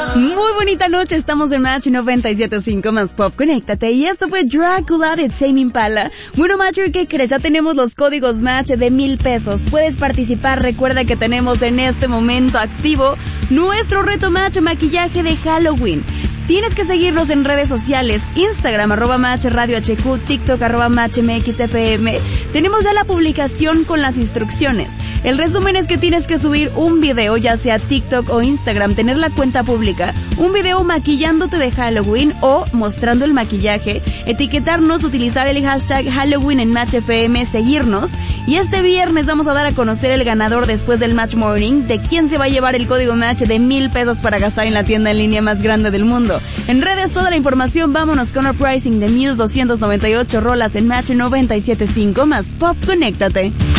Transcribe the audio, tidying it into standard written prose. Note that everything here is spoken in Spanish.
Muy bonita noche, estamos en Match 97.5 más Pop, conéctate. Y esto fue Drácula de Tame Impala. Bueno, Match, ¿qué crees? Ya tenemos los códigos Match de $1,000. Puedes participar, recuerda que tenemos en este momento activo nuestro reto Match maquillaje de Halloween. Tienes que seguirnos en redes sociales, Instagram, @Match Radio HQ, TikTok, @Match MXFM. Tenemos ya la publicación con las instrucciones. El resumen es que tienes que subir un video, ya sea TikTok o Instagram, tener la cuenta pública, un video maquillándote de Halloween o mostrando el maquillaje, etiquetarnos, utilizar el hashtag Halloween en Match FM, seguirnos, y este viernes vamos a dar a conocer el ganador después del Match Morning, de quién se va a llevar el código Match de $1,000 para gastar en la tienda en línea más grande del mundo. En redes toda la información, vámonos con Uprising de Muse, 298 rolas en Match 97.5 más Pop, conéctate.